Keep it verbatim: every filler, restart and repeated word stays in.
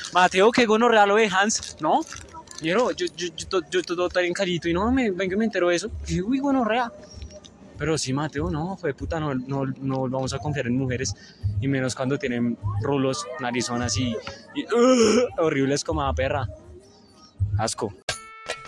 Mateo, que gonorrea lo de Hans, ¿no? Yo, yo, yo, yo, yo todo tan callito y no, me, vengo y me entero de eso. Y uy, gonorrea. Pero sí, Mateo, no, fue puta, no, no, no vamos a confiar en mujeres. Y menos cuando tienen rulos, narizonas y, y uh, horribles como a perra. Asco.